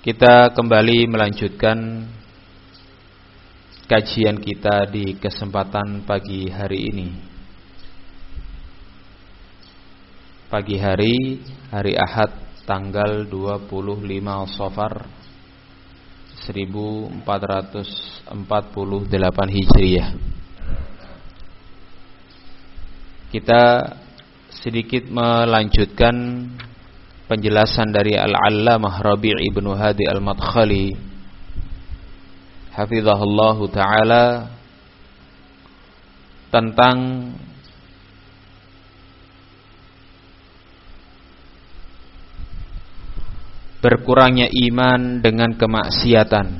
Kita kembali melanjutkan kajian kita di kesempatan pagi hari ini. Pagi hari Ahad tanggal 25 Safar 1448 Hijriah. Kita sedikit melanjutkan penjelasan dari Al-Allamah Rabi' ibnu Hadi Al-Madkhali hafizahullahu ta'ala tentang berkurangnya iman dengan kemaksiatan.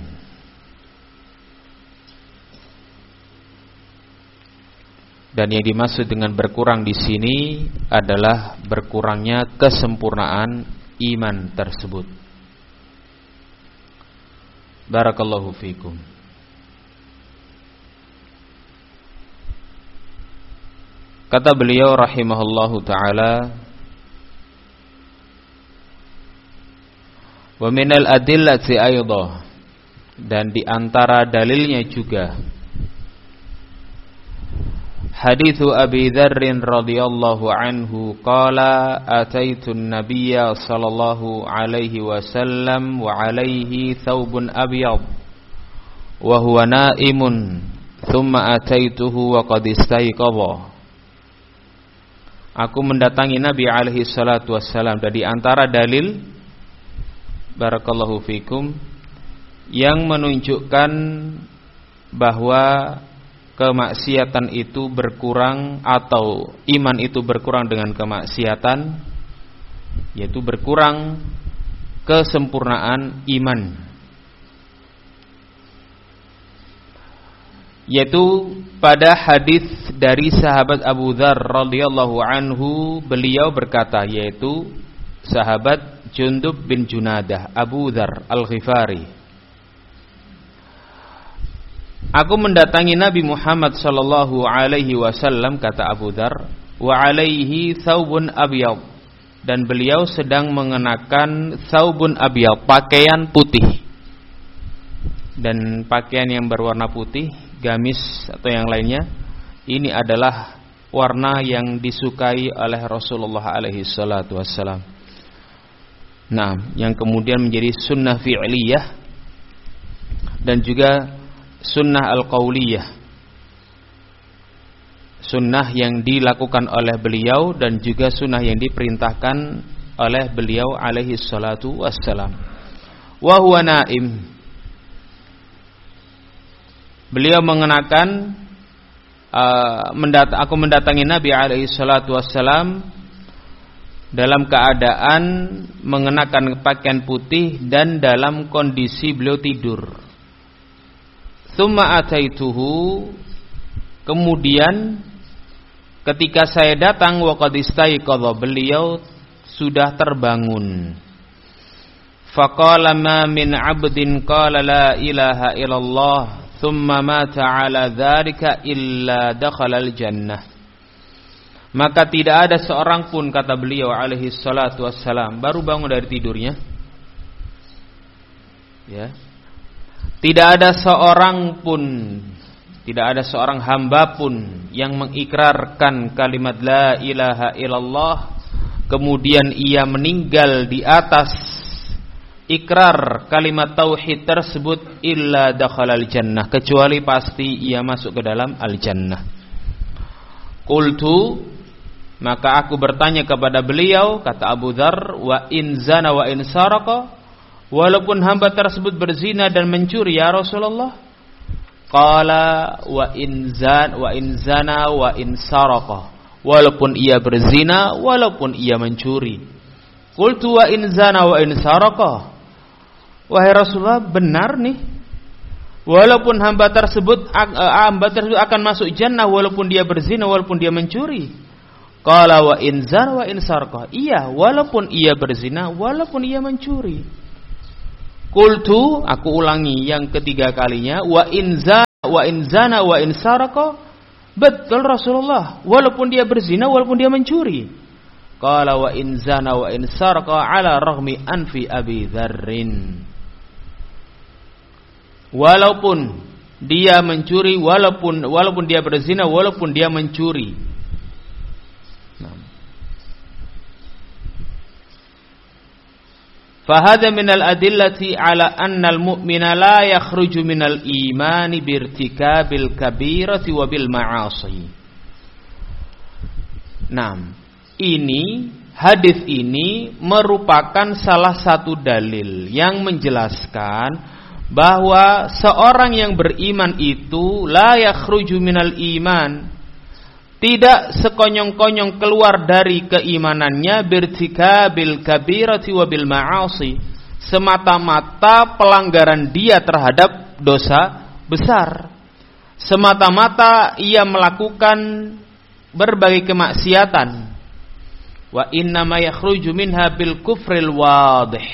Dan yang dimaksud dengan berkurang di sini adalah berkurangnya kesempurnaan iman tersebut. Barakallahu fikum. Kata beliau rahimahullahu ta'ala, wa minal adillati aydha, dan di antara dalilnya juga hadits Abi Dzar radhiyallahu anhu qala ataitu an-nabiyya sallallahu alaihi wasallam wa alaihi thawbun abyad wa huwa naimun thumma ataituhu wa qad istayqadha. Aku mendatangi Nabi alaihi salatu wassalam. Dan di antara dalil barakallahu fikum yang menunjukkan bahwa kemaksiatan itu berkurang atau iman itu berkurang dengan kemaksiatan, yaitu berkurang kesempurnaan iman, yaitu pada hadis dari sahabat Abu Dzar radhiyallahu anhu, beliau berkata, yaitu sahabat Jundub bin Junadah Abu Dzar Al-Ghifari, aku mendatangi Nabi Muhammad sallallahu alaihi wasallam, kata Abu Dzar, wa alaihi thawbun abyad, dan beliau sedang mengenakan thawbun abyad, pakaian putih. Dan pakaian yang berwarna putih, gamis atau yang lainnya, ini adalah warna yang disukai oleh Rasulullah alaihi salatu wassalam. Nah, yang kemudian menjadi sunnah fi'liyah dan juga sunnah al-qauliyah, sunnah yang dilakukan oleh beliau dan juga sunnah yang diperintahkan oleh beliau alaihi salatu wassalam. Wa huwa naim, beliau mengenakan aku mendatangi Nabi alaihi salatu wassalam dalam keadaan mengenakan pakaian putih dan dalam kondisi beliau tidur. Tsumma ataituhu, kemudian ketika saya datang, wa qad istayqadha, beliau sudah terbangun. Faqala ma min 'abdin qala la ilaha illallah tsumma mata 'ala dzalika illa dakhala al-jannah. Maka tidak ada seorang pun, kata beliau alaihi salatu wassalam, baru bangun dari tidurnya, ya, tidak ada seorang pun, tidak ada seorang hamba pun yang mengikrarkan kalimat la ilaha illallah, kemudian ia meninggal di atas ikrar kalimat tauhid tersebut, illa dakhalal jannah, kecuali pasti ia masuk ke dalam al-jannah. Qultu, maka aku bertanya kepada beliau, kata Abu Dzar, wa in zana wa in saraka, walaupun hamba tersebut berzina dan mencuri, ya Rasulullah? Qala wa in zana wa in saraka, walaupun ia berzina, walaupun ia mencuri. Qultu wa in zana wa in saraka, wahai Rasulullah, benar nih, walaupun hamba tersebut akan masuk jannah walaupun dia berzina, walaupun dia mencuri. Qala wa in zana wa in saraka, iya, walaupun ia berzina, walaupun ia mencuri. Qultu, aku ulangi yang ketiga kalinya, wa in zana wa in saraka, betul Rasulullah, walaupun dia berzina, walaupun dia mencuri. Qala wa in zana wa in sarqa ala raghmi anfi Abi Dzarrin. walaupun dia mencuri, walaupun dia berzina, walaupun dia mencuri. Fahada minal adillati ala annal mu'mina la yakhruju minal imani birtikabil kabirati wa bil ma'asi. Hadis ini merupakan salah satu dalil yang menjelaskan bahwa seorang yang beriman itu la yakhruju minal iman, tidak sekonyong-konyong keluar dari keimanannya birtikabil kabirati wa bil ma'asi, semata-mata pelanggaran dia terhadap dosa besar, semata-mata ia melakukan berbagai kemaksiatan. Wa innama yakhruju minha bil kufril wadih.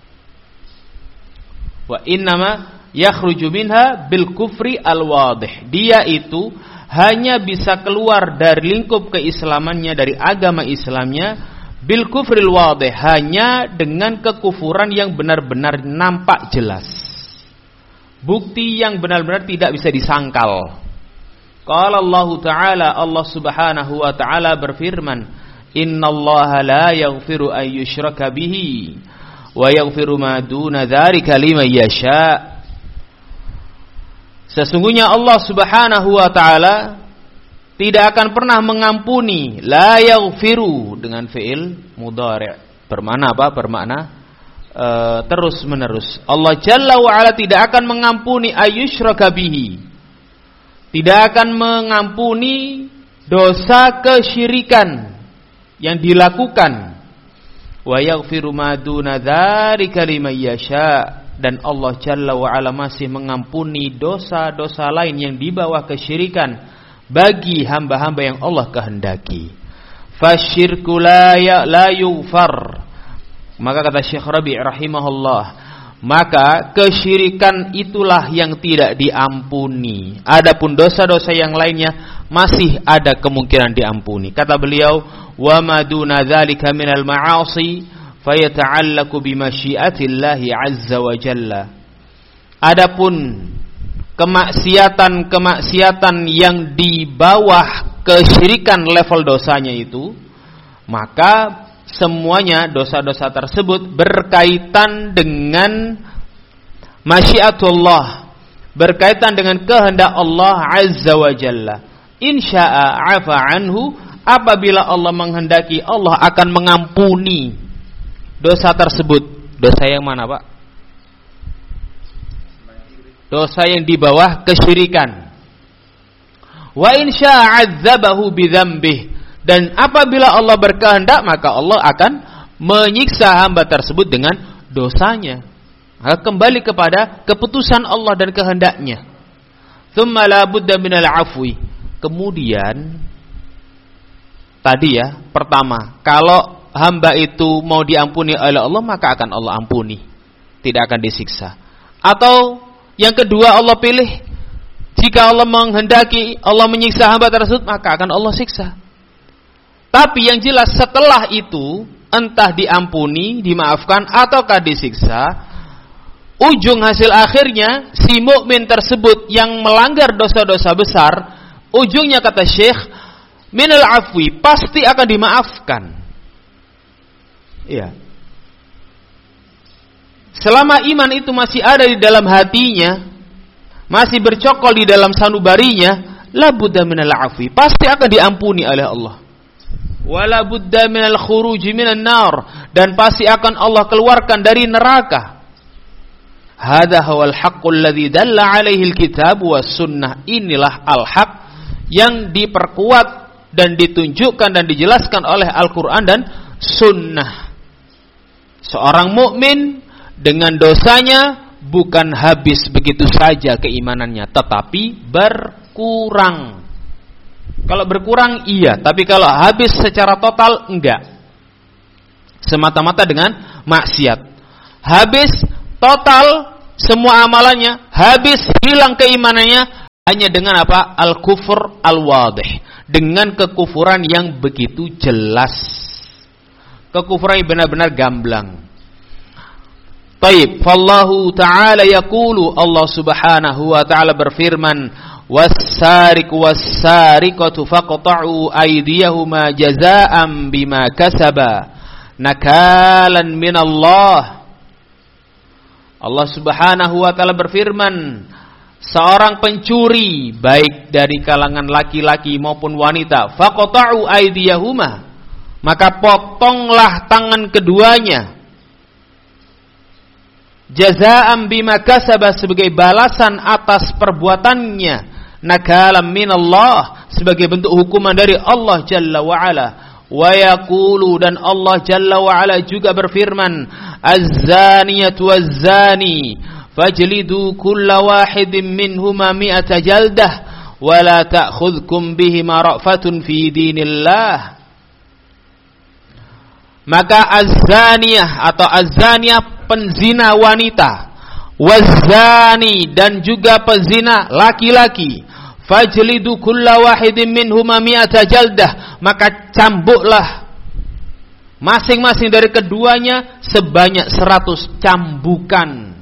Wa innama yakhruju minha bil kufri al wadih. Dia itu hanya bisa keluar dari lingkup keislamannya, dari agama Islamnya, bil kufril wadih, hanya dengan kekufuran yang benar-benar nampak jelas, bukti yang benar-benar tidak bisa disangkal. Qala Allah Ta'ala, Allah Subhanahu wa Ta'ala berfirman, innallaha la yaghfiru an yushraka bihi wa yaghfiru ma duna dzalika liman yasha. Sesungguhnya Allah Subhanahu wa Ta'ala tidak akan pernah mengampuni. La yaghfiru dengan fi'il mudhari', bermakna apa? Bermakna terus menerus. Allah Jalla wa Ala tidak akan mengampuni ayyushraka bihi, tidak akan mengampuni dosa kesyirikan yang dilakukan. Wa yaghfiru ma duna dzalika liman yasha, dan Allah Jalla wa Ala masih mengampuni dosa-dosa lain yang di bawah kesyirikan bagi hamba-hamba yang Allah kehendaki. Fasyirku la yughfar. Maka kata Syekh Rabi' rahimahullah, maka kesyirikan itulah yang tidak diampuni. Adapun dosa-dosa yang lainnya masih ada kemungkinan diampuni. Kata beliau, wa ma duna dzalika minal ma'asi fayata'allaku bimasyiatillahi azza wa jalla. Adapun kemaksiatan yang di bawah kesyirikan level dosanya itu, maka semuanya dosa-dosa tersebut berkaitan dengan masyiatullah, berkaitan dengan kehendak Allah azza wa jalla. Insya'a afa anhu, apabila Allah menghendaki, Allah akan mengampuni dosa tersebut. Dosa yang mana, Pak? Dosa yang di bawah kesyirikan. Wa in syaa'a 'adzabahu bidzambih, dan apabila Allah berkehendak, maka Allah akan menyiksa hamba tersebut dengan dosanya. Maka kembali kepada keputusan Allah dan kehendaknya. Tsumma la budda minal 'afwi. Kemudian tadi ya, pertama, kalau hamba itu mau diampuni oleh Allah, maka akan Allah ampuni, tidak akan disiksa. Atau yang kedua, Allah pilih, jika Allah menghendaki Allah menyiksa hamba tersebut, maka akan Allah siksa. Tapi yang jelas setelah itu, entah diampuni, dimaafkan, ataukah disiksa, ujung hasil akhirnya si mukmin tersebut yang melanggar dosa-dosa besar, ujungnya kata Syekh, minal afwi, pasti akan dimaafkan. Iya. Selama iman itu masih ada di dalam hatinya, masih bercokol di dalam sanubarinya, la budda minal afwi, pasti akan diampuni oleh Allah. Wala budda minal khuruji minan nar, dan pasti akan Allah keluarkan dari neraka. Hadza huwal haqqul ladzi dalla alaihi alkitab was sunnah. Inilah al-haq yang diperkuat dan ditunjukkan dan dijelaskan oleh Al-Qur'an dan sunnah. Seorang mukmin dengan dosanya bukan habis begitu saja keimanannya, tetapi berkurang. Kalau berkurang iya, tapi kalau habis secara total enggak. Semata-mata dengan maksiat. Habis total semua amalannya, habis hilang keimanannya hanya dengan apa? Al-kufur al-wadih, dengan kekufuran yang begitu jelas. Kekufuran yang benar-benar gamblang. Taib, fallahu ta'ala yaqulu, Allah Subhanahu wa ta'ala berfirman, was-sariqu was-sariqatu faqta'u aydiyahuma jazaa'an bima kasaba nakalan minallah. Allah Subhanahu wa ta'ala berfirman, seorang pencuri baik dari kalangan laki-laki maupun wanita, faqta'u aydiyahuma, maka potonglah tangan keduanya, jazaa'an bima kasaba, sebagai balasan atas perbuatannya, nakalam minallah, sebagai bentuk hukuman dari Allah Jalla wa Ala. Wa yaqulu, dan Allah Jalla wa Ala juga berfirman, az-zaniyatu waz-zani fajlidu kulla wahidin minhuma mi'ata jaldah wa la ta'khudhukum bihima ra'fatun fi dinillah. Maka az-zaniyah atau az-zaniyah, penzina wanita, waz-zani, dan juga penzina laki-laki, fajlidu kulla wahidin minhuma mi'ata jaldah, maka cambuklah masing-masing dari keduanya sebanyak 100 cambukan.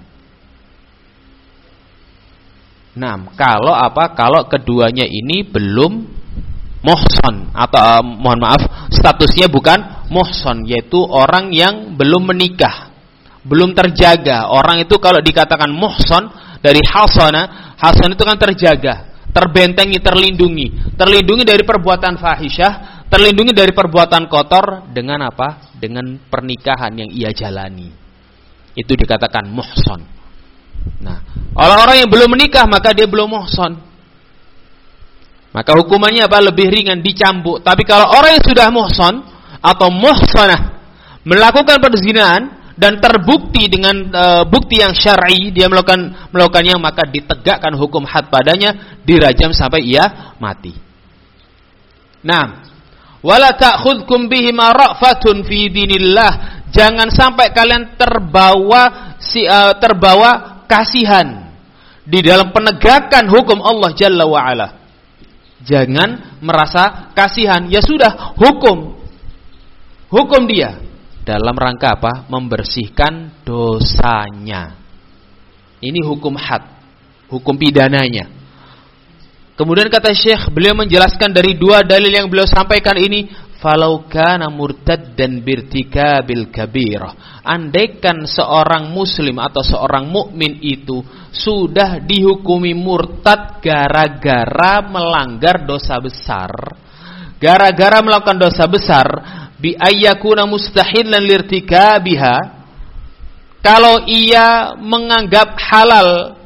Nah, kalau apa? Kalau keduanya ini belum muhsan, atau mohon maaf, statusnya bukan muhsan, yaitu orang yang belum menikah, belum terjaga. Orang itu kalau dikatakan muhsan dari hasana, hasan itu kan terjaga, terbentengi, terlindungi dari perbuatan fahisyah, terlindungi dari perbuatan kotor dengan apa? Dengan pernikahan yang ia jalani. Itu dikatakan muhsan. Nah, orang-orang yang belum menikah maka dia belum muhsan. Maka hukumannya apa? Lebih ringan, dicambuk. Tapi kalau orang yang sudah muhsan atau muhsanah melakukan perzinahan dan terbukti dengan bukti yang syar'i dia melakukannya, maka ditegakkan hukum had padanya, dirajam sampai ia mati. Nah, wala ta'khudhukum bihima ra'fatun fi dinillah, jangan sampai kalian terbawa kasihan di dalam penegakan hukum Allah Jalla wa Ala. Jangan merasa kasihan, ya sudah, hukum dia dalam rangka apa? Membersihkan dosanya. Ini hukum had, hukum pidananya. Kemudian kata Syekh, beliau menjelaskan dari dua dalil yang beliau sampaikan ini, falau kana murtaddan birtikabil kabirah, andaikan seorang muslim atau seorang mukmin itu sudah dihukumi murtad gara-gara melanggar dosa besar, gara-gara melakukan dosa besar, bi ayyakuna mustahilan lirtikabiha, kalau ia menganggap halal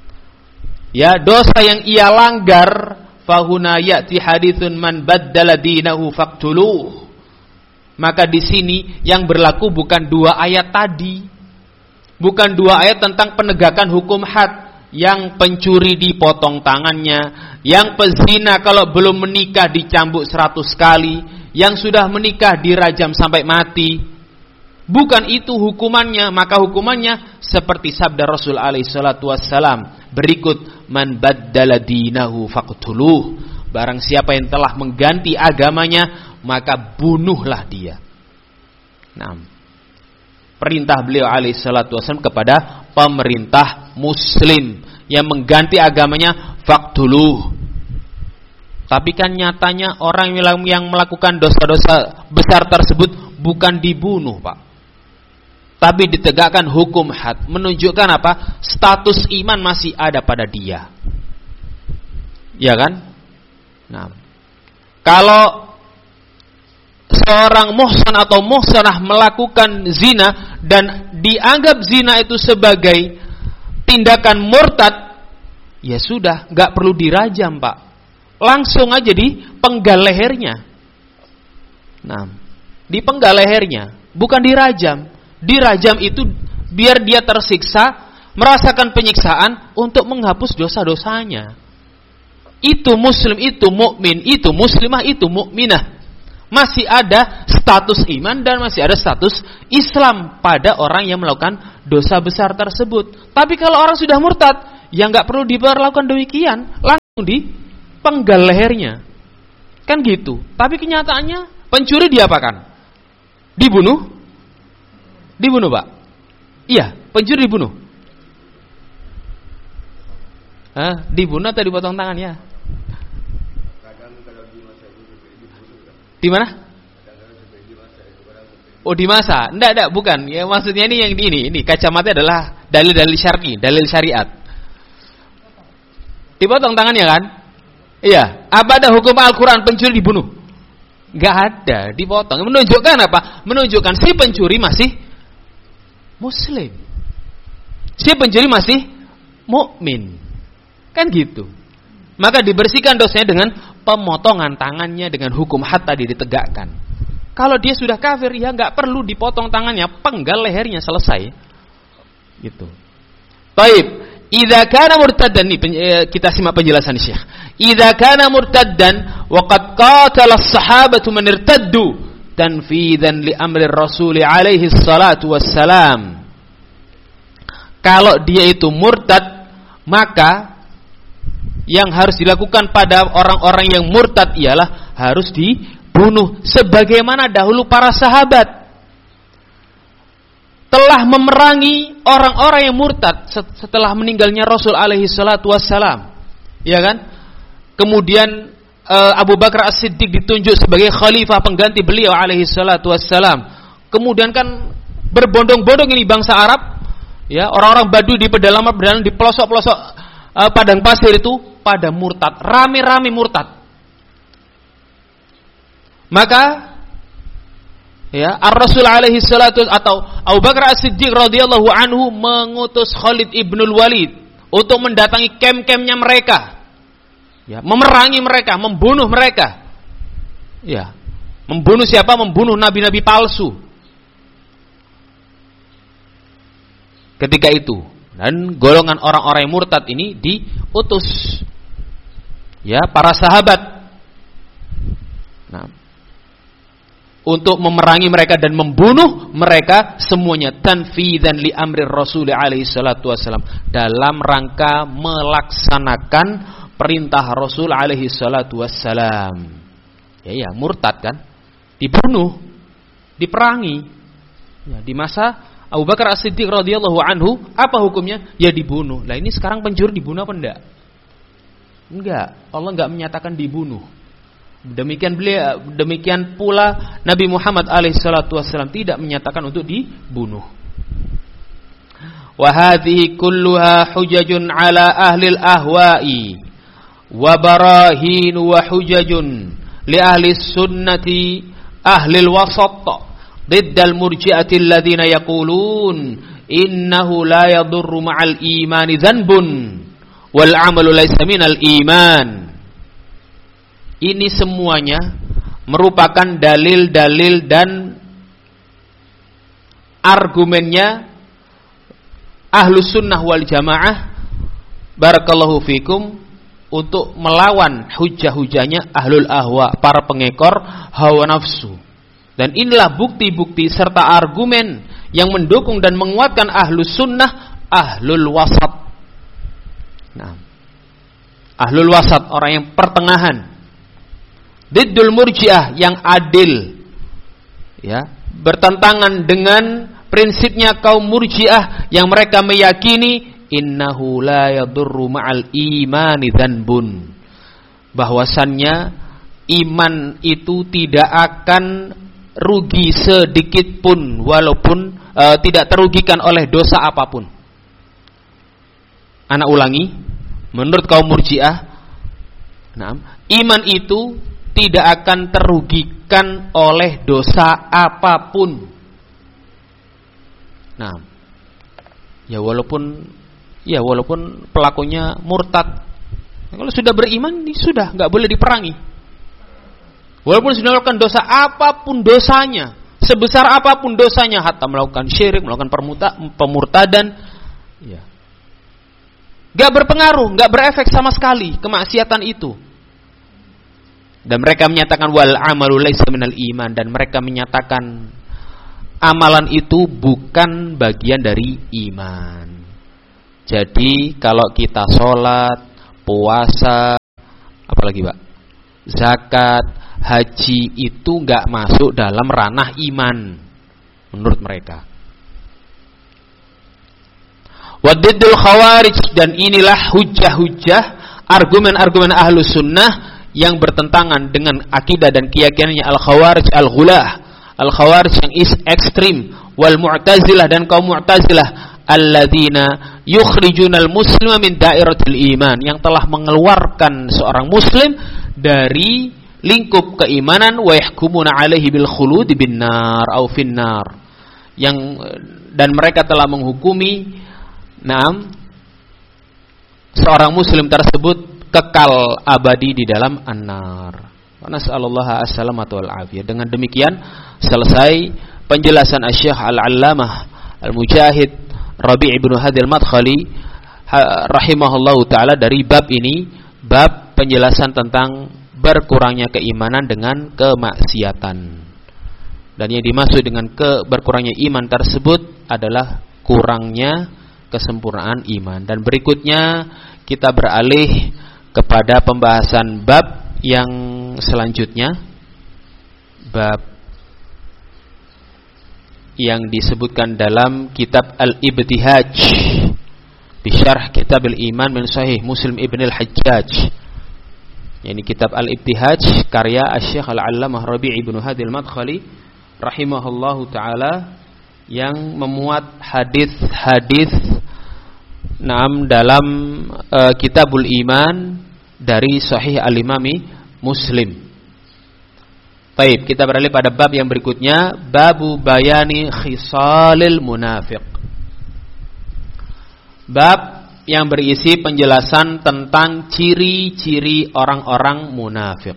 ya dosa yang ia langgar, fahuna ya'ti hadithun man baddala dinahu faqtuluh, maka di sini yang berlaku bukan dua ayat tadi, bukan dua ayat tentang penegakan hukum had, yang pencuri dipotong tangannya, yang pezina kalau belum menikah dicambuk 100 kali, yang sudah menikah dirajam sampai mati. Bukan itu hukumannya, maka hukumannya seperti sabda Rasul alaihi salatu wassalam berikut, man baddala dinahu faqtuluh, barang siapa yang telah mengganti agamanya maka bunuhlah dia. Nah, perintah beliau alaihi salatu wassalam kepada pemerintah muslim yang mengganti agamanya, faqtuluh. Tapi kan nyatanya orang yang melakukan dosa-dosa besar tersebut bukan dibunuh, Pak, tapi ditegakkan hukum had, menunjukkan apa? Status iman masih ada pada dia. Ya kan? Nah, kalau seorang muhsan atau muhsanah melakukan zina dan dianggap zina itu sebagai tindakan murtad, ya sudah, gak perlu dirajam, Pak. Langsung aja dipenggal lehernya. Nah, dipenggal lehernya, bukan dirajam. Dirajam itu biar dia tersiksa, merasakan penyiksaan untuk menghapus dosa-dosanya. Itu muslim, itu mukmin, itu muslimah, itu mukminah. Masih ada status iman dan masih ada status Islam pada orang yang melakukan dosa besar tersebut. Tapi kalau orang sudah murtad, ya nggak perlu diperlakukan demikian, langsung dipenggal lehernya. Kan gitu. Tapi kenyataannya pencuri diapakan? Dibunuh, Pak. Iya. Pencuri dibunuh. Dibunuh atau dipotong tangannya? Di mana? Oh, di masa. Enggak, bukan. Ya, maksudnya ini yang ini kacamata adalah dalil-dalil syar'i, dalil syariat. Dipotong tangannya kan? Iya. Apa ada hukum Al-Qur'an pencuri dibunuh? Enggak ada, dipotong. Menunjukkan apa? Menunjukkan si pencuri masih muslim. Si pencuri masih mukmin. Kan gitu. Maka dibersihkan dosanya dengan pemotongan tangannya dengan hukum had tadi ditegakkan. Kalau dia sudah kafir, ya nggak perlu dipotong tangannya, penggal lehernya, selesai. Gitu. Taib. Idza kana murtaddan, kita simak penjelasan Syekh. Idza kana murtaddan wa qad qatala as-sahabatu man irtaddu tanfidan li amri Rasul alaihi salatu wassalam. Kalau dia itu murtad, maka yang harus dilakukan pada orang-orang yang murtad ialah harus dibunuh sebagaimana dahulu para sahabat telah memerangi orang-orang yang murtad setelah meninggalnya Rasul alaihi salatu wassalam. Ya kan? Kemudian Abu Bakar As-Siddiq ditunjuk sebagai khalifah pengganti beliau alaihi salatu wassalam. Kemudian kan berbondong-bondong ini bangsa Arab, ya, orang-orang Badui di pedalaman di pelosok-pelosok padang pasir itu pada murtad, rame-rame murtad. Maka ya, Ar-Rasul alaihi salatu atau Abu Bakar As-Siddiq radhiyallahu anhu mengutus Khalid ibnul Walid untuk mendatangi kem-kemnya mereka. Ya, memerangi mereka, membunuh mereka. Ya. Membunuh siapa? Membunuh nabi-nabi palsu. Ketika itu, dan golongan orang-orang yang murtad ini diutus. Ya, para sahabat. Nah, untuk memerangi mereka dan membunuh mereka semuanya tanfidzan li amri Rasul alaihi salatu wasallam, dalam rangka melaksanakan perintah Rasul alaihi salatu wassalam. Ya, murtad kan, dibunuh, diperangi. Ya, di masa Abu Bakar As-Siddiq radhiyallahu anhu, apa hukumnya? Ya dibunuh. Lah ini sekarang pencuri dibunuh apa enggak? Enggak, Allah enggak menyatakan dibunuh. Demikian pula Nabi Muhammad alaihissalatu wassalam tidak menyatakan untuk dibunuh. Wa hadhihi kulluha hujajun ala ahli al-ahwa'i wa barahin wa hujajun li ahli sunnati ahli al-wasat ضد المرجئة الذين يقولون إنه لا يضر مع الإيمان ذنب والعمل ليس من الإيمان. Ini semuanya merupakan dalil-dalil dan argumennya Ahlus Sunnah wal Jamaah barakallahu fikum untuk melawan hujah-hujahnya Ahlul Ahwa, para pengekor hawa nafsu. Dan inilah bukti-bukti serta argumen yang mendukung dan menguatkan Ahlus Sunnah, Ahlul Wasat. Nah, Ahlul Wasat, orang yang pertengahan. Diddul Murji'ah, yang adil. Ya, bertentangan dengan prinsipnya kaum Murji'ah yang mereka meyakini innahu la yadurru ma'al imani dzanbun. Bahwasannya iman itu tidak akan rugi sedikit pun, walaupun tidak terugikan oleh dosa apapun. Anak ulangi, menurut kaum Murji'ah, iman itu tidak akan terugikan oleh dosa apapun. Nah, walaupun pelakunya murtad, kalau sudah beriman, sudah nggak boleh diperangi. Walaupun sudah melakukan dosa apapun dosanya, sebesar apapun dosanya, hatta melakukan syirik, melakukan pemurtadan, ya, gak berpengaruh, gak berefek sama sekali kemaksiatan itu. Dan mereka menyatakan wal amalu laisa minal iman, dan mereka menyatakan amalan itu bukan bagian dari iman. Jadi kalau kita sholat, puasa, apalagi Pak, zakat, haji itu nggak masuk dalam ranah iman menurut mereka. Wadiddul khawarij, dan inilah hujjah-hujjah, argumen-argumen ahlu sunnah yang bertentangan dengan akidah dan keyakinannya al-khawarij al-ghulah, al-khawarij yang ekstrim, wal mu'tazilah, dan kaum mu'tazilah, alladzina yukhrijunal muslima min dairatil iman, yang telah mengeluarkan seorang muslim dari lingkup keimanan, wa yahkumuna alaihi bil khuludi bin nar au finnar, yang dan mereka telah menghukumi seorang muslim tersebut kekal abadi di dalam an-nar. Wa nas'alullaha as-salamata wal afiyah. Dengan demikian selesai penjelasan Asy-Syaikh Al-Allamah Al-Mujahid Rabi' ibn Hadi Al-Madkhali rahimahullahu taala dari bab ini, bab penjelasan tentang berkurangnya keimanan dengan kemaksiatan. Dan yang dimaksud dengan berkurangnya iman tersebut adalah kurangnya kesempurnaan iman. Dan berikutnya kita beralih kepada pembahasan bab yang selanjutnya, bab yang disebutkan dalam kitab Al-Ibtihaj bi syarh Kitab Al-Iman min Sahih Muslim Ibn Al-Hajjaj. Ini kitab Al-Ibtihaj karya Asy-Syaikh Al-Allamah Rabi' ibn Hadi Al-Madkhali rahimahullahu taala, yang memuat hadis-hadis dalam Kitabul Iman dari Sahih Al-Imami Muslim. Baik, kita beralih pada bab yang berikutnya, babu bayani khisalil munafiq. Bab yang berisi penjelasan tentang ciri-ciri orang-orang munafik.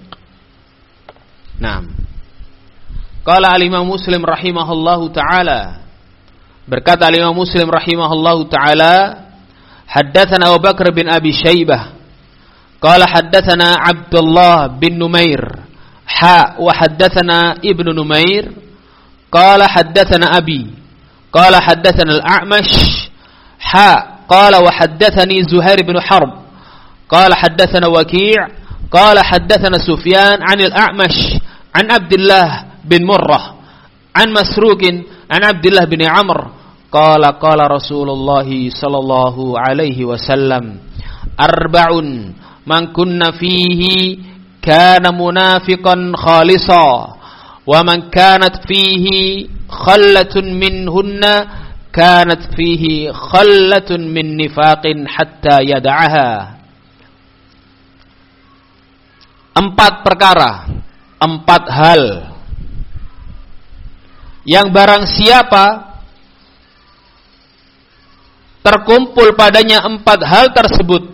Qala al-Imam Muslim rahimahullahu taala, berkata al-Imam Muslim rahimahullahu taala, haddatsana Abu Bakar bin Abi Syaibah qala haddatsana Abdullah bin Numair wa haddatsana Ibnu Numair qala haddatsana Abi qala haddatsana al-A'mash قال وحدثني زهير بن حرب قال حدثنا وكيع قال حدثنا سفيان عن الأعمش عن عبد الله بن مرة عن مسروق عن عبد الله بن عمرو قال قال رسول الله صلى الله عليه وسلم أربع من كنا فيه كان منافقا خالصا ومن كانت فيه خلة منهن kanat fihi khallatun min nifaqin hatta yada'aha. 4 perkara, 4 hal yang barang siapa terkumpul padanya 4 hal tersebut,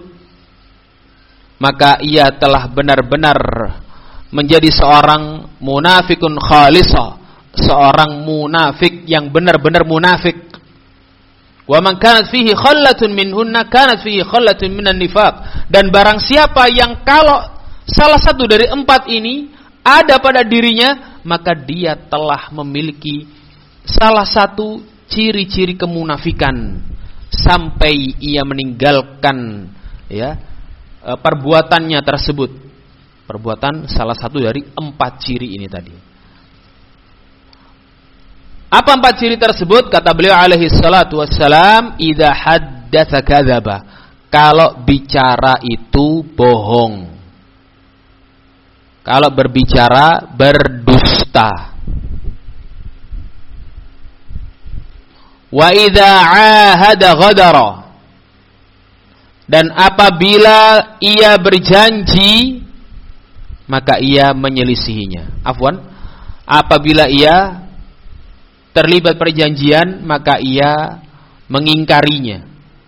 maka ia telah benar-benar menjadi seorang munafikun khalisa, seorang munafik yang benar-benar munafik. Wa man kanat fihi khallatun minhunna kanat fihi khallatun minan nifaq. Dan barang siapa yang kalau salah satu dari 4 ini ada pada dirinya, maka dia telah memiliki salah satu ciri-ciri kemunafikan sampai ia meninggalkan perbuatannya tersebut. Perbuatan salah satu dari 4 ciri ini tadi. Apa 4 ciri tersebut? Kata beliau alaihi salatu wassalam, idza haddatsa kadzaba. Kalau bicara itu bohong. Kalau berbicara berdusta. Wa idza ahada ghadara. Dan apabila ia berjanji, maka ia menyelisihinya. Apabila ia terlibat perjanjian, maka ia mengingkarinya.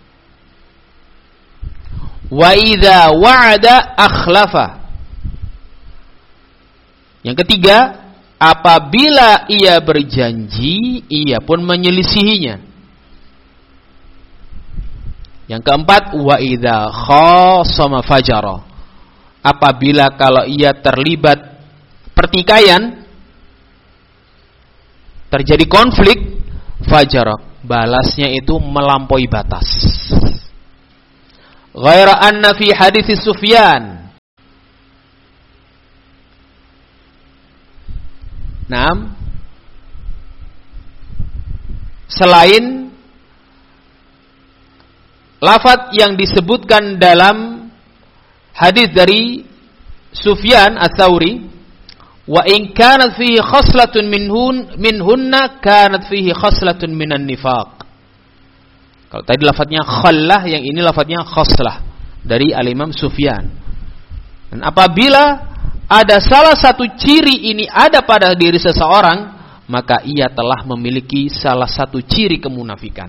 Wa idza wa'ada akhlafa. Yang ketiga, apabila ia berjanji, ia pun menyelisihinya. Yang keempat, wa idza khasama fajara. Apabila kalau ia terlibat pertikaian, terjadi konflik, fajarak, balasnya itu melampaui batas. Ghaira anna fi hadits Sufyan. Selain lafaz yang disebutkan dalam hadis dari Sufyan Ats-Tsauri, wa in kanat fihi khaslatun minhunna kanat fihi khaslatun minan nifaq. Kalau tadi lafaznya khallah, yang ini lafaznya khaslah dari Al-Imam Sufyan. Dan apabila ada salah satu ciri ini ada pada diri seseorang, maka ia telah memiliki salah satu ciri kemunafikan.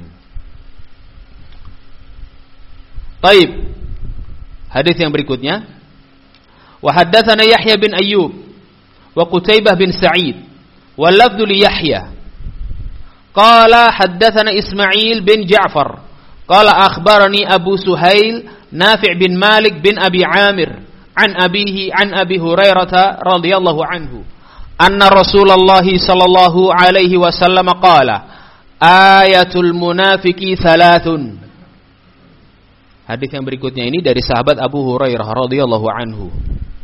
Baik. Hadis yang berikutnya, wa haddatsana Yahya bin Ayyub wa Qutaibah bin Sa'id wa lafdhu li Yahya qala haddatsana Ismail bin Ja'far qala akhbarani Abu Suhail Nafi' bin Malik bin Abi Amir an abihi an Abi Hurairah radhiyallahu anhu anna Rasulullah sallallahu alaihi wasallam qala ayatul munafiqi thalathun. Hadis yang berikutnya ini dari sahabat Abu Hurairah radhiyallahu anhu.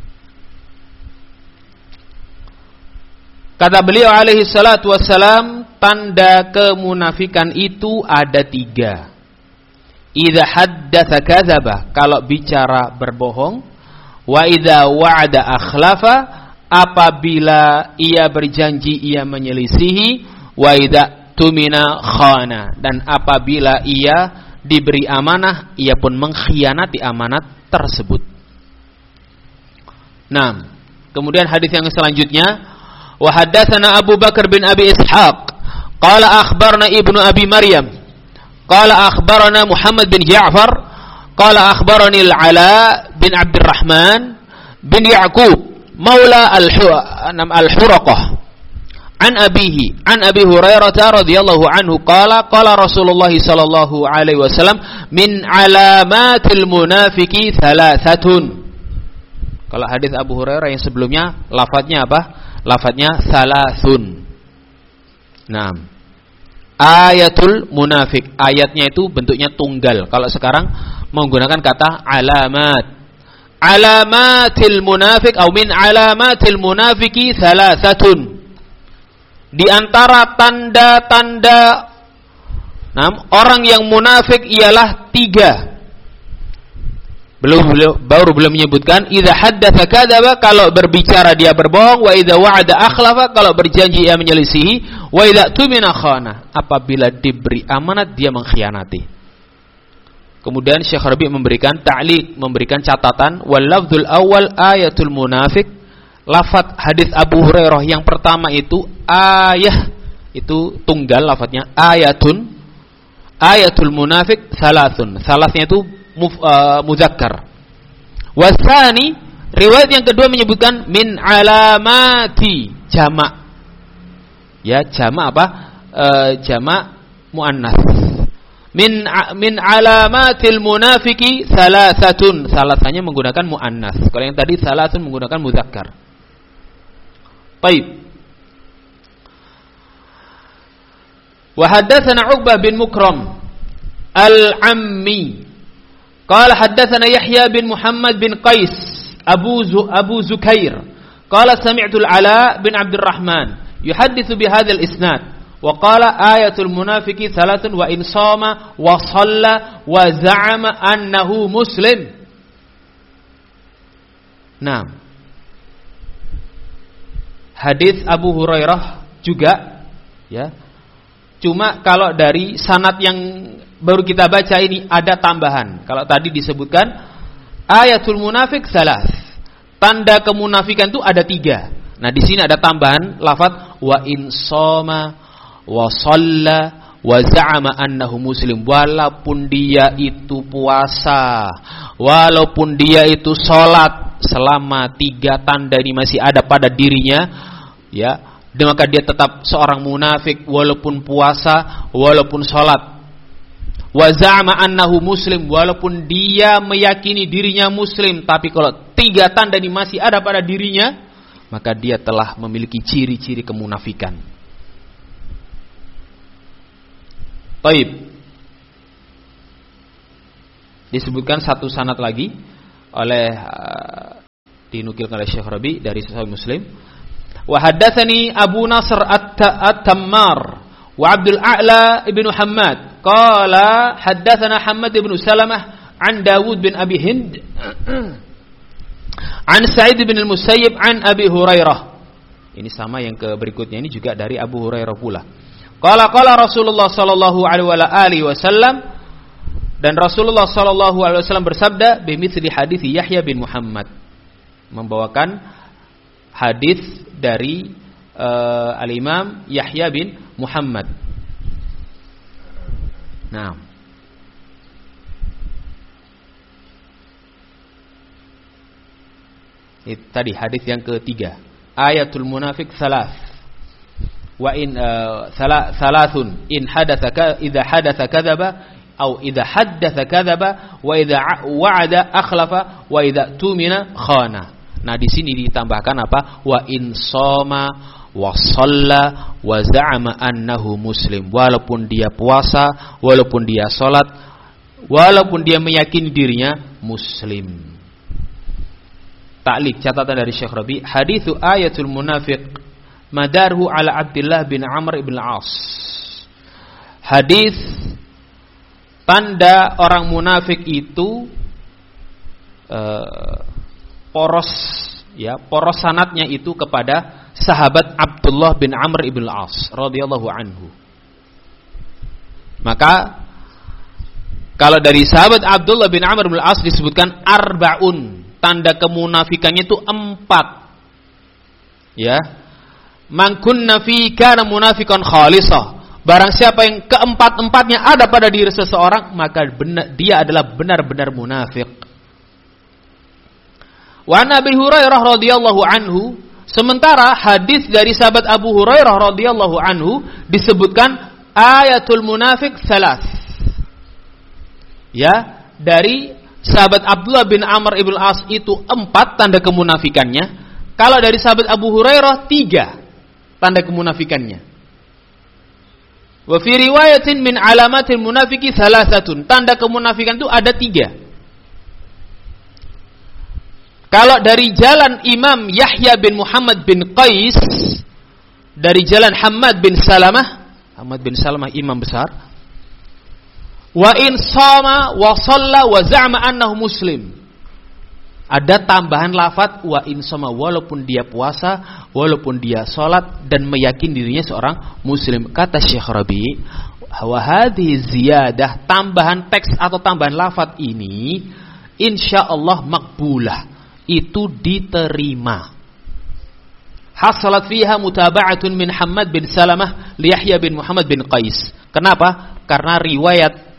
Kata beliau alaihi salatu wassalam, tanda kemunafikan itu ada 3. Idza haddatsa kadzaba, kalau bicara berbohong, wa idza wa'ada akhlafa, apabila ia berjanji ia menyelisihi, wa idza tumina khana, dan apabila ia diberi amanah ia pun mengkhianati amanat tersebut. Nah, kemudian hadis yang selanjutnya, wa haddatsana Abu Bakar bin Abi Ishaq qala akhbarna Ibnu Abi Maryam qala akhbarana Muhammad bin Ja'far qala akhbarani Al-Ala bin Abdurrahman bin Ya'qub maula al-Huraqah an abihi an Abi Hurairah radhiyallahu anhu qala qala Rasulullah sallallahu alaihi wasallam min alamatil munafiqi thalathatun. Kalau hadis Abu Hurairah yang sebelumnya lafadznya apa? Lafadznya salasun. Nah, ayatul munafik, ayatnya itu bentuknya tunggal. Kalau sekarang menggunakan kata alamat. Alamatil munafik atau min alamatil munafiki salasatun. Di antara tanda-tanda orang yang munafik ialah 3. Baru belum menyebutkan idza haddatsa kadzaba, kalau berbicara dia berbohong, wa idza wa'ada akhlafa, kalau berjanji ia menyelisihi, wa idza tumina khana, apabila diberi amanat dia mengkhianati. Kemudian Syekh Rabi memberikan ta'liq, memberikan catatan, wal lafdzul awal ayatul munafiq, lafaz hadis Abu Hurairah yang pertama itu ayah, itu tunggal lafaznya, ayatul munafiq salasun, salasnya itu muzakkar. Wasani, riwayat yang kedua menyebutkan min alamati, jamak. Ya, jamak apa? Jamak muannats. Min alamatil munafiqi salasatun, salasanya menggunakan muannats. Kalau yang tadi salasun menggunakan muzakkar. Baik. Wa haddatsana Uqbah bin Mukram al-Ammi قال حدثنا يحيى بن محمد بن قيس أبو زكير قال سمعت العلاء بن عبد الرحمن يحدث بهذا الإسناد وقال آية المنافق 3 وإن صام وصلى وزعم أنه مسلم. Nah, hadis Abu Hurairah juga, ya. Cuma kalau dari sanad yang baru kita baca ini ada tambahan. Kalau tadi disebutkan ayatul munafik salas, tanda kemunafikan itu ada 3. Nah, di sini ada tambahan lafaz wa in shoma wa shalla wa za'ama annahu muslim, walaupun dia itu puasa, walaupun dia itu salat, selama 3 tanda ini masih ada pada dirinya, ya, maka dia tetap seorang munafik walaupun puasa, walaupun salat. Wa za'ama annahu muslim, walaupun dia meyakini dirinya muslim, tapi kalau 3 tanda ini masih ada pada dirinya, maka dia telah memiliki ciri-ciri kemunafikan. Baik. Disebutkan satu sanad lagi oleh dinukilkan oleh Syekh Rabi dari Sahih Muslim. Wa haddatsani Abu Nasr at-Tammar Wa Abdul A'la ibnu Hammad qala haddatsana Hammad ibnu Salamah an Dawud bin Abi Hind an Sa'id bin al-Musayyib an Abi Hurairah. Ini sama yang ke berikutnya, ini juga dari Abu Hurairah pula. Qala Rasulullah sallallahu alaihi wasallam, dan Rasulullah sallallahu alaihi wasallam bersabda bimithli hadits Yahya bin Muhammad, membawakan hadis dari al-Imam Yahya bin Muhammad. Nah, itu tadi hadis yang ketiga. Ayatul munafiq salas. Wa in salasun in hadatha idza hadatha kadzaba atau idza haddatsa kadzaba wa idza wa'ada akhlafa wa idza tumina khana. Nah, di sini ditambahkan apa? Wa in shoma wa shalla wa za'ama annahu muslim. Walaupun dia puasa, walaupun dia salat, walaupun dia meyakini dirinya muslim. Ta'liq catatan dari Syekh Rabi, haditsu ayatul munafiq madarhu ala Abdullah bin Amr ibn al-As. Hadis tanda orang munafik itu poros sanadnya itu kepada sahabat Abdullah bin Amr ibn al-As radhiyallahu anhu. Maka kalau dari sahabat Abdullah bin Amr ibn al-As disebutkan arbaun, tanda kemunafikannya itu 4. Ya. Man kunna fi kana munafiqan khalisah. Barang siapa yang keempat-empatnya ada pada diri seseorang, maka dia adalah benar-benar munafik. Wa Nabi Hurairah radhiyallahu anhu, sementara hadis dari sahabat Abu Hurairah radhiyallahu anhu disebutkan ayatul munafiq salas. Ya, dari sahabat Abdullah bin Amr ibn al-As itu 4 tanda kemunafikannya. Kalau dari sahabat Abu Hurairah 3 tanda kemunafikannya. Wa fi riwayatin min alamatil munafiqi salasatun. Tanda kemunafikan itu ada 3. Kalau dari jalan Imam Yahya bin Muhammad bin Qais, dari jalan Hammad bin Salamah imam besar, wa in shama wa shalla wa za'ama annahu muslim. Ada tambahan lafaz wa in shama, walaupun dia puasa, walaupun dia salat dan meyakini dirinya seorang muslim. Kata Syekh Rabi, wa hadhihi ziyadah, tambahan teks atau tambahan lafaz ini insyaallah makbulah, itu diterima. Hasalat fiha mutaba'atun min Hammad bin Salamah li Yahya bin Muhammad bin Qais. Kenapa? Karena riwayat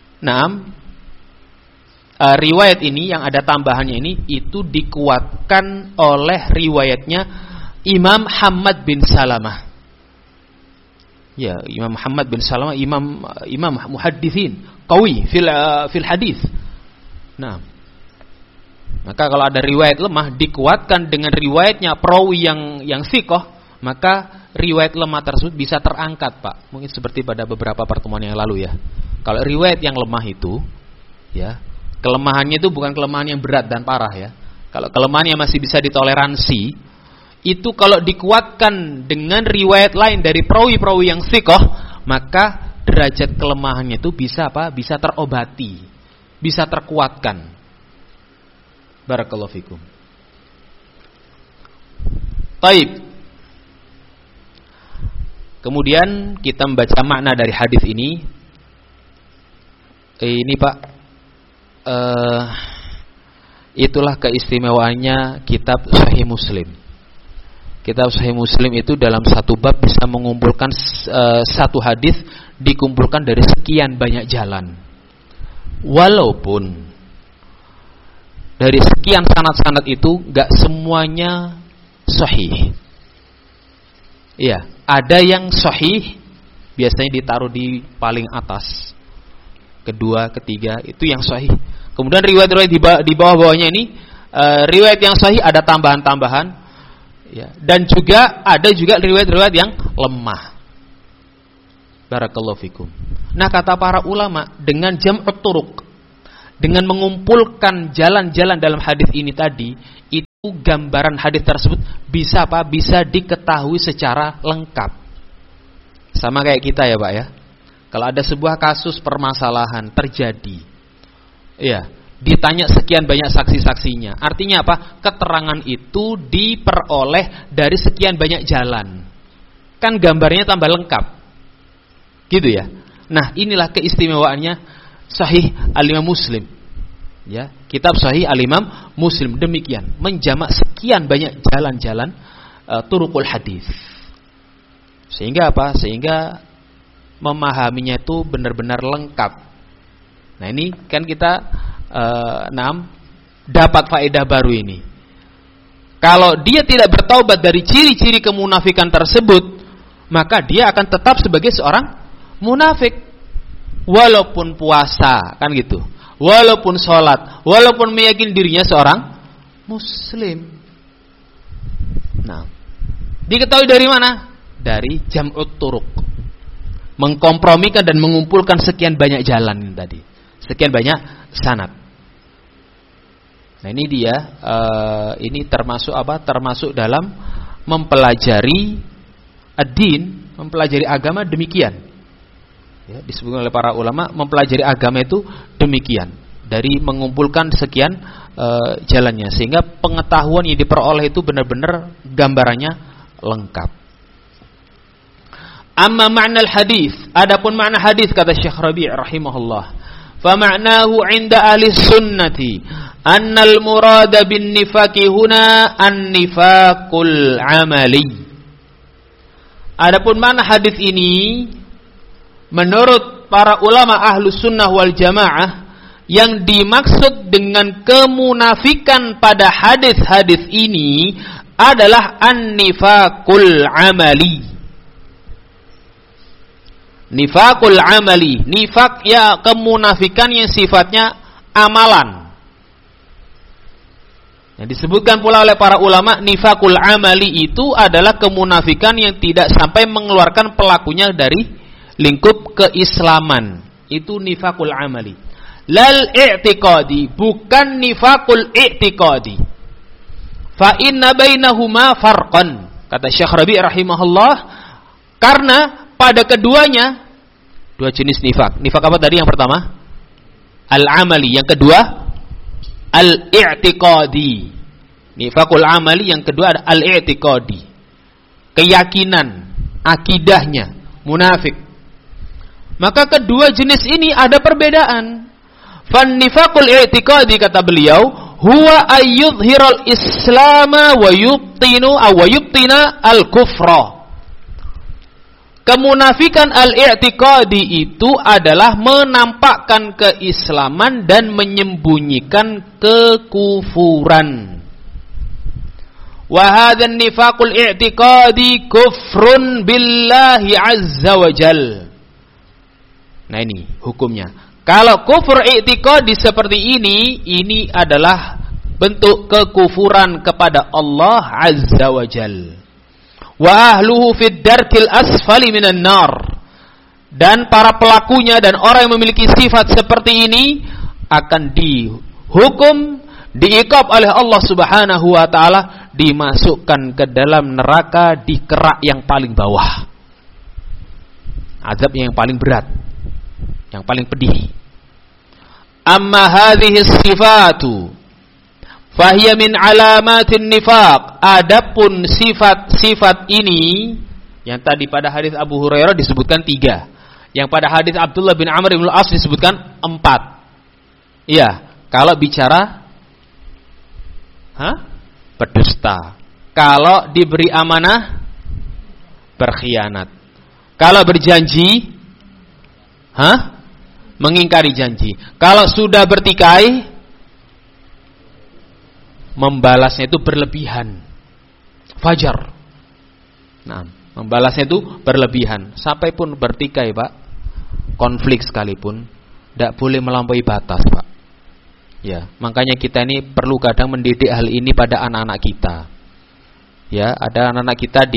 riwayat ini yang ada tambahannya ini itu dikuatkan oleh riwayatnya Imam Hammad bin Salamah. Ya, Imam Hammad bin Salamah imam muhadditsin qawi fil hadis. Nah, maka kalau ada riwayat lemah dikuatkan dengan riwayatnya perawi yang thiqah, maka riwayat lemah tersebut bisa terangkat, Pak. Mungkin seperti pada beberapa pertemuan yang lalu ya. Kalau riwayat yang lemah itu, ya, kelemahannya itu bukan kelemahan yang berat dan parah ya. Kalau kelemahannya masih bisa ditoleransi, itu kalau dikuatkan dengan riwayat lain dari perawi-perawi yang thiqah, maka derajat kelemahannya itu bisa apa? Bisa terobati, bisa terkuatkan. Barakallahu fikum. Taib. Kemudian kita membaca makna dari hadis ini. Ini Pak, itulah keistimewaannya kitab Sahih Muslim. Kitab Sahih Muslim itu dalam satu bab bisa mengumpulkan satu hadis dikumpulkan dari sekian banyak jalan. Walaupun dari sekian sanad-sanad itu gak semuanya sahih. Iya, ada yang sahih biasanya ditaruh di paling atas, kedua, ketiga, itu yang sahih. Kemudian riwayat-riwayat di bawah-bawahnya ini riwayat yang sahih ada tambahan-tambahan, ya. Dan juga ada juga riwayat-riwayat yang lemah. Barakallahu fikum. Nah, kata para ulama, dengan jam'ut turuq, dengan mengumpulkan jalan-jalan dalam hadis ini tadi, itu gambaran hadis tersebut bisa apa? Bisa diketahui secara lengkap. Sama kayak kita ya Pak ya. Kalau ada sebuah kasus permasalahan terjadi, ya, ditanya sekian banyak saksi-saksinya. Artinya apa? Keterangan itu diperoleh dari sekian banyak jalan. Kan gambarnya tambah lengkap. Gitu ya. Nah, inilah keistimewaannya Sahih Al-Imam Muslim. Ya, kitab Sahih Al-Imam Muslim demikian, menjamak sekian banyak jalan-jalan turuqul hadis. Sehingga apa? Sehingga memahaminya itu benar-benar lengkap. Nah, ini kan kita dapat faedah baru ini. Kalau dia tidak bertaubat dari ciri-ciri kemunafikan tersebut, maka dia akan tetap sebagai seorang munafik. Walaupun puasa, kan gitu. Walaupun sholat, walaupun meyakini dirinya seorang muslim. Nah, diketahui dari mana? Dari jam'ut turuq. Mengkompromikan dan mengumpulkan sekian banyak jalan ini tadi. Sekian banyak sanad. Nah, ini dia, ini termasuk apa? Termasuk dalam mempelajari ad-din, mempelajari agama demikian. Ya, disebutkan oleh para ulama, mempelajari agama itu demikian, dari mengumpulkan sekian jalannya, sehingga pengetahuan yang diperoleh itu benar-benar gambarannya lengkap. Amma ma'na al-hadis, adapun makna hadis kata Syekh Rabi' rahimahullah, fa ma'nahu 'inda ahli sunnati anna al-murada bin nifaqi huna an-nifaqul 'amali. Adapun makna hadis ini menurut para ulama ahlus sunnah wal jamaah, yang dimaksud dengan kemunafikan pada hadis-hadis ini adalah an-nifaqul amali. Nifaqul amali, nifaq ya kemunafikan yang sifatnya amalan. Yang disebutkan pula oleh para ulama, nifaqul amali itu adalah kemunafikan yang tidak sampai mengeluarkan pelakunya dari lingkup keislaman. Itu nifaqul amali. Lal i'tiqadi, bukan nifaqul i'tiqadi. Fa inna bainahuma farqan. Kata Syekh Rabi' rahimahullah, karena pada keduanya dua jenis nifaq. Nifaq apa tadi yang pertama? Al-amali, yang kedua al-i'tiqadi. Nifaqul amali, yang kedua ada al-i'tiqadi. Keyakinan, akidahnya munafik. Maka kedua jenis ini ada perbedaan. Fan nifaqul i'tiqadi kata beliau, huwa ayyudhiral islama wa yubtina al-kufra. Kemunafikan al-i'tiqadi itu adalah menampakkan keislaman dan menyembunyikan kekufuran. Wa hadzal nifaqul i'tiqadi kufrun billahi azza wa jalla. Nah, ini hukumnya. Kalau kufur i'tiqadi seperti ini adalah bentuk kekufuran kepada Allah azza wa jalla. Wa ahluhu fid darkil asfali minan nar. Dan para pelakunya dan orang yang memiliki sifat seperti ini akan dihukum, diiqab oleh Allah Subhanahu wa taala, dimasukkan ke dalam neraka di kerak yang paling bawah. Azab yang paling berat, yang paling pedih. Amma hadhihi sifatu fahiya min alamatin nifaq. Adapun sifat-sifat ini yang tadi pada hadis Abu Hurairah disebutkan 3, yang pada hadis Abdullah bin Amr bin Al-As disebutkan 4. Iya, kalau bicara berdusta, kalau diberi amanah berkhianat, kalau berjanji mengingkari janji, kalau sudah bertikai membalasnya itu berlebihan. Fajar. Nah, membalasnya itu berlebihan. Sampai pun bertikai, Pak, konflik sekalipun, tidak boleh melampaui batas, Pak. Ya, makanya kita ini perlu kadang mendidik hal ini pada anak-anak kita. Ya, ada anak-anak kita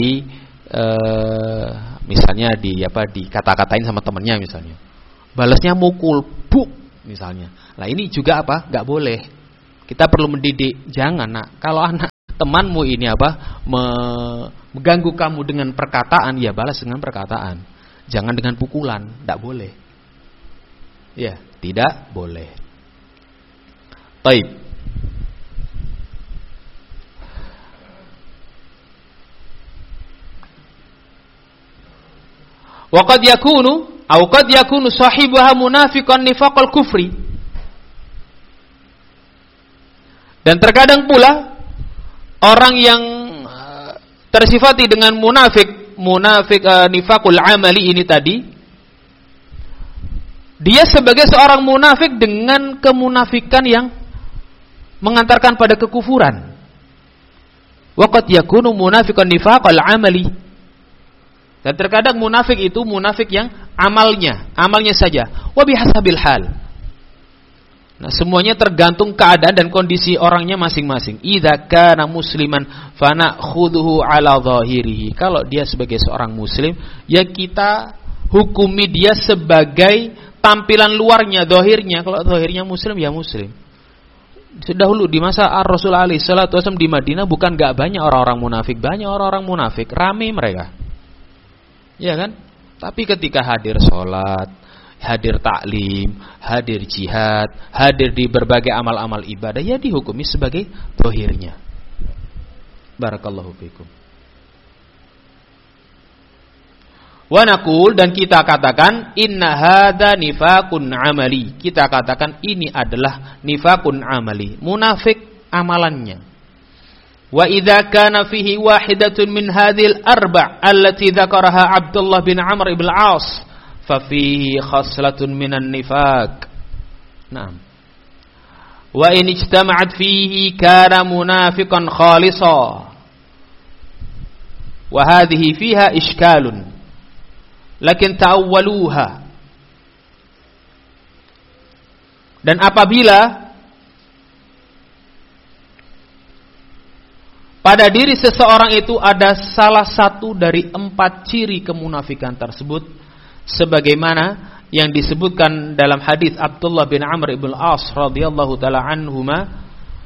misalnya dikata-katain sama temannya misalnya. Balasnya mukul, buk misalnya. Nah, ini juga apa? Enggak boleh. Kita perlu mendidik, jangan nak. Kalau anak temanmu ini mengganggu kamu dengan perkataan, ya balas dengan perkataan. Jangan dengan pukulan, tidak boleh. Ya, tidak boleh. Baik. Wa qad yakunu sahibuha munafiqan nifaqal kufri. Dan terkadang pula orang yang tersifati dengan munafik nifaqul amali ini tadi, dia sebagai seorang munafik dengan kemunafikan yang mengantarkan pada kekufuran. Wa qad yakunu munafiqan nifaqal amali. Dan terkadang munafik itu munafik yang amalnya saja. Wa bihasabil hal. Nah, semuanya tergantung keadaan dan kondisi orangnya masing-masing. Idza kana musliman fana'khudhuhu 'ala dhahirihi. Kalau dia sebagai seorang muslim, ya kita hukumi dia sebagai tampilan luarnya, zahirnya. Kalau zahirnya muslim, ya muslim. Dahulu di masa Rasul alaihi salatu wasallam di Madinah bukan enggak banyak orang-orang munafik, banyak orang-orang munafik, ramai mereka. Ya kan? Tapi ketika hadir sholat, hadir taklim, hadir jihad, hadir di berbagai amal-amal ibadah, ya dihukumi sebagai zahirnya. Barakallahu fikum. Wa naqul, dan kita katakan inna hadza nifaqun amali. Kita katakan ini adalah nifaqun amali, munafik amalannya. Wa idza kana fihi wahidatun min hadhil arba' allati dzakaraha Abdullah bin Amr ibn al-As fa fihi khaslatun minan nifaq. Naam. Wa in ijtama'at fihi kana munafiqan khalisa. Wa hadhihi fiha ishkalun. Lakin ta'awwaluha. Dan apabila pada diri seseorang itu ada salah satu dari 4 ciri kemunafikan tersebut, sebagaimana yang disebutkan dalam hadis Abdullah bin Amr ibn al-As radhiyallahu taala anhuma,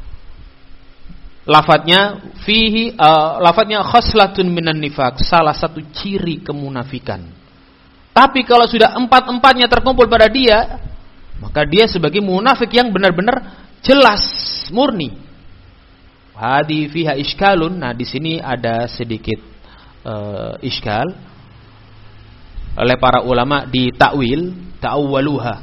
lafadznya khaslatun minan nifaq, salah satu ciri kemunafikan. Tapi kalau sudah 4-4-nya terkumpul pada dia, maka dia sebagai munafik yang benar-benar jelas, murni. Hadi fiha iskalun. Nah, di sini ada sedikit iskal oleh para ulama di ta'awwaluha.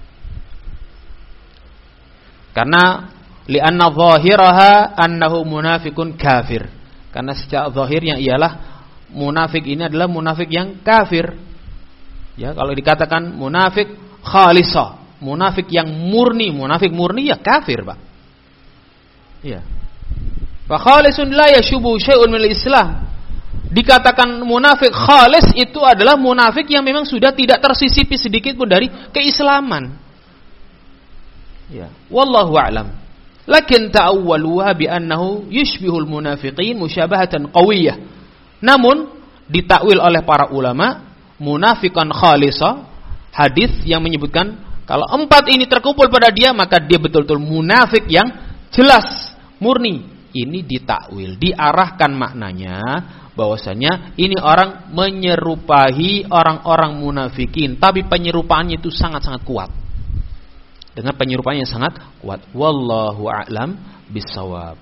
Karena li'anna zahiraha annahu munafikun kafir. Karena secara zahirnya ialah munafik ini adalah munafik yang kafir. Ya, kalau dikatakan munafik khalisah, munafik yang murni, munafik murni ya kafir, Pak. Iya. Fa khalisun la yashubu syai'un minal Islam. Dikatakan munafik khalis itu adalah munafik yang memang sudah tidak tersisipi sedikit pun dari keislaman. Ya, wallahu a'lam. Lakin ta'awwaluha bi annahu yushbihul munafiqin musyabahatan qawiyyah. Namun ditakwil oleh para ulama munafikan khalisa, hadis yang menyebutkan kalau 4 ini terkumpul pada dia maka dia betul-betul munafik yang jelas, murni. Ini ditakwil, diarahkan maknanya bahwasanya ini orang menyerupai orang-orang munafikin, tapi penyerupaannya itu sangat-sangat kuat. Dengan penyerupaannya sangat kuat. Wallahu a'lam bissawab.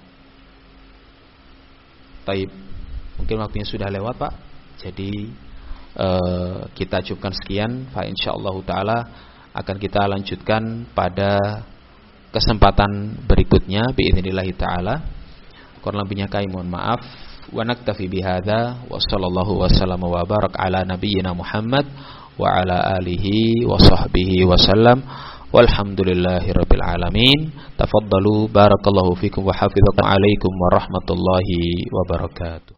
Baik. Mungkin waktunya sudah lewat, Pak. Jadi kita cukupkan sekian. Fa insyaallah taala akan kita lanjutkan pada kesempatan berikutnya biidznillah taala. Kurang lebihnya kami mohon maaf. Wa naktafi bihadza wa sallallahu wasallam wa barak ala nabiyyina Muhammad wa ala alihi wa sahbihi wasallam. Walhamdulillahirabbil alamin. Tafaddalu barakallahu fikum wa hafizakum alaikum warahmatullahi wabarakatuh.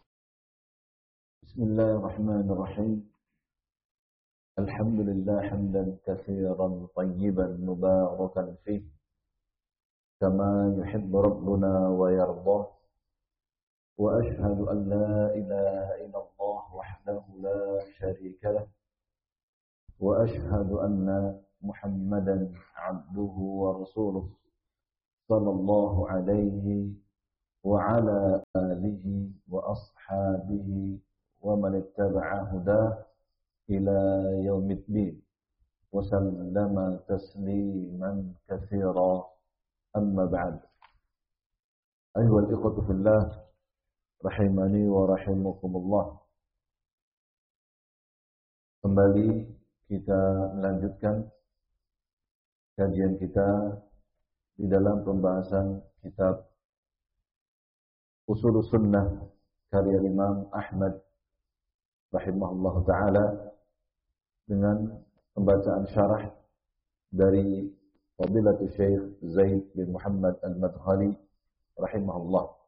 Bismillahirrahmanirrahim. Alhamdulillah hamdan katsiran tayyiban mubarakan fihi kama yuhibbu rabbuna wa yardah. Wa ashhadu an la ilaha illallah wahdahu la syarika lah. Wa ashhadu anna Muhammadan abduhu wa rasuluh sallallahu alaihi wa ala alihi wa ashabihi wa man ittaba'a hudah إلى يوم الدين وسلم تسليما كثيرا أما بعد أيها الإخوة في الله rahimani wa rahimakumullah. Kembali kita melanjutkan kajian kita di dalam pembahasan kitab Ushul Sunnah karya Imam Ahmad rahimahullah ta'ala dengan pembacaan syarah dari Fadilatul Syekh Zaid bin Muhammad Al-Madkhali rahimahullah.